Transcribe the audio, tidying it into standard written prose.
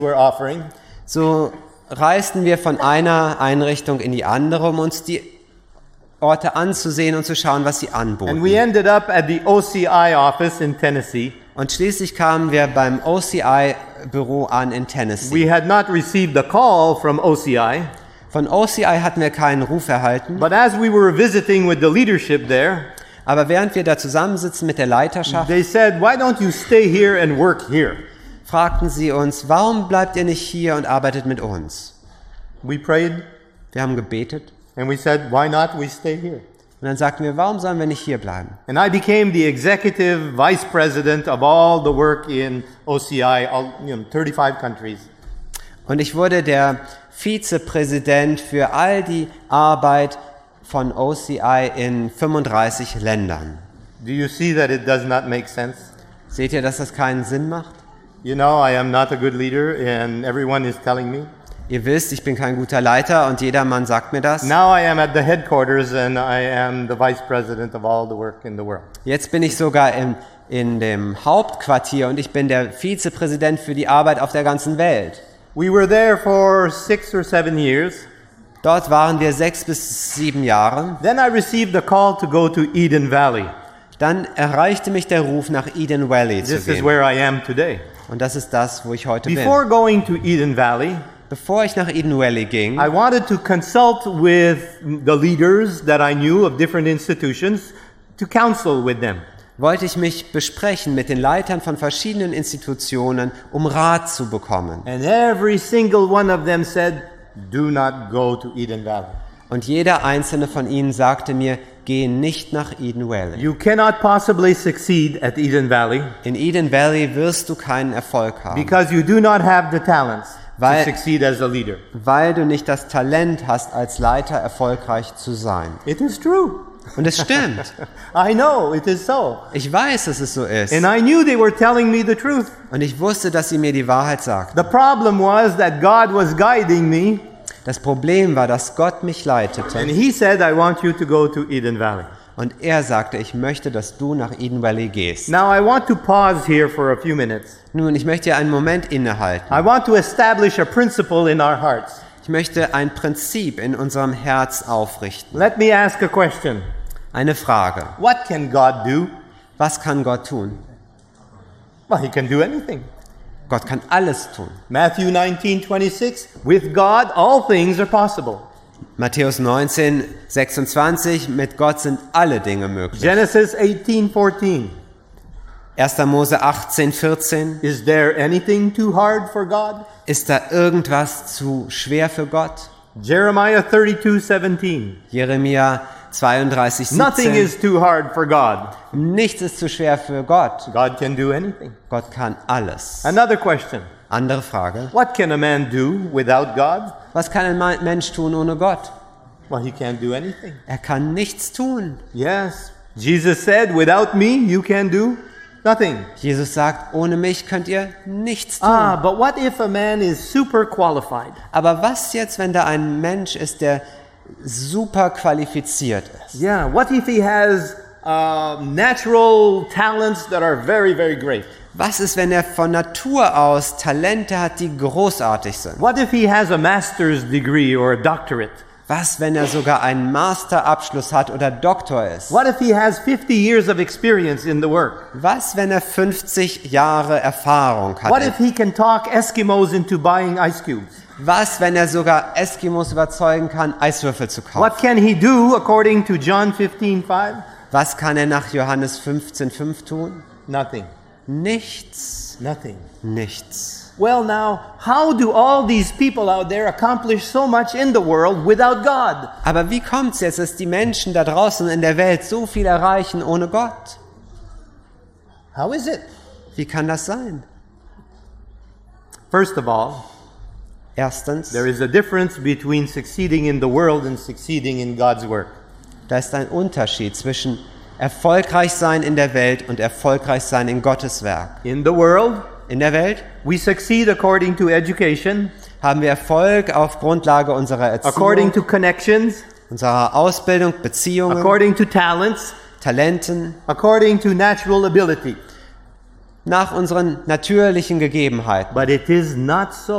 we're offering. So reisten wir von einer Einrichtung in die andere, um uns die Orte anzusehen und zu schauen, was sie And we anboten. ended up at the OCI office in Tennessee. Und schließlich kamen wir beim OCI-Büro an in Tennessee. We had not received a call from OCI, Von OCI hatten wir keinen Ruf erhalten, but as we were visiting with the leadership there, aber während wir da zusammensitzen mit der Leiterschaft, they said, "Why don't you stay here and work here?" fragten sie uns, warum bleibt ihr nicht hier und arbeitet mit uns? We prayed Wir haben gebetet and we said, "Why not we stay here?" und dann sagten wir, warum sollen wir nicht hier bleiben? And I became the executive vice president of all the work in OCI, 35 countries. Und ich wurde der Vizepräsident für all die Arbeit von OCI in 35 Ländern. Do you see that it does not make sense? Seht ihr, dass das keinen Sinn macht? You know, I am not a good leader and everyone is telling me. Ihr wisst, ich bin kein guter Leiter und jedermann sagt mir das. Now I am at the headquarters and I am the vice president of all the work in the world. Jetzt bin ich sogar in dem Hauptquartier und ich bin der Vizepräsident für die Arbeit auf der ganzen Welt. We were there for 6 or 7 years. Dort waren wir 6 bis 7 Jahre. Then I received a call to go to Eden Valley. Dann erreichte mich der Ruf, nach Eden Valley zu This is gehen. where I am today. Und das ist das, wo ich heute bin. Before going to Eden Valley, Bevor ich nach Eden Valley ging, I wanted to consult with the leaders that I knew of different institutions to counsel with them. wollte ich mich besprechen mit den Leitern von verschiedenen Institutionen, um Rat zu bekommen. And every single one of them said, "Do not go to Eden Valley. Und jeder einzelne von ihnen sagte mir, geh nicht nach Eden Valley. You cannot possibly succeed at Eden Valley In Eden Valley wirst du keinen Erfolg haben, because you do not have the talents to Weil- succeed as a leader." weil du nicht das Talent hast, als Leiter erfolgreich zu sein. It is true. Und es stimmt. I know it is so. Ich weiß, dass es so ist. And I knew they were telling me the truth. Und ich wusste, dass sie mir die Wahrheit sagt. The problem was that God was guiding me, Das Problem war, dass Gott mich leitete. and He said, "I want you to go to Eden Valley." Und er sagte, ich möchte, dass du nach Eden Valley gehst. Now I want to pause here for a few minutes. Nun, ich möchte hier einen Moment innehalten. I want to establish a principle in our hearts. Ich möchte ein Prinzip in unserem Herz aufrichten. Let me ask a question. Eine Frage. What can God do? Was kann Gott tun? Well, He can do anything. Gott kann alles tun. Matthew 19:26, with God all things are possible. Matthäus 19, 26, mit Gott sind alle Dinge möglich. Genesis 18:14, 1. Mose 18, 14. is there anything too hard for God? Ist da irgendwas zu schwer für Gott? Jeremiah 32:17, Jeremia 32, nothing 17. is too hard for God. Nichts ist zu schwer für Gott. God can do anything. Gott kann alles. Another question, Andere Frage. what can a man do without God? Was kann ein Mensch tun ohne Gott? Well, he can't do anything. Er kann nichts tun. Yes, Jesus said, without me, you can do nothing. Jesus sagt, ohne mich könnt ihr nichts tun. But what if a man is super qualified? Aber was jetzt, wenn da ein Mensch ist, der super qualifiziert ist? Yeah, what if he has natural talents that are very, very great? Was ist, wenn er von Natur aus Talente hat, die großartig sind? What if he has a master's degree or a doctorate? Was, wenn er sogar einen Masterabschluss hat oder Doktor ist? What if he has 50 years of experience in the work? Was, wenn er 50 Jahre Erfahrung What hat? if he can talk Eskimos into buying ice cubes? Was, wenn er sogar Eskimos überzeugen kann, Eiswürfel zu kaufen? What can he do according to John 15:5? Was kann er nach Johannes 15,5 tun? Nothing. Nichts. Nothing. Nichts. Well, now, how do all these people out there accomplish so much in the world without God? Aber wie kommt es jetzt, dass die Menschen da draußen in der Welt so viel erreichen ohne Gott? How is it? Wie kann das sein? First of all, Erstens, there is a difference between succeeding in the world and succeeding in God's work. da ist ein Unterschied zwischen erfolgreich sein in der Welt und erfolgreich sein in Gottes Werk. In the world, In der Welt we succeed according to education, haben wir Erfolg auf Grundlage unserer according Erziehung, to connections, unserer Ausbildung, Beziehungen, according to talents, Talenten, according to natural ability. nach unseren natürlichen Gegebenheiten. But it is not so.